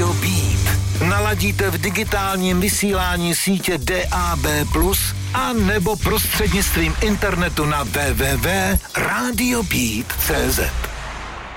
Rádio Beat. Naladíte v digitálním vysílání sítě DAB+, a nebo prostřednictvím internetu na www.radiobeat.cz.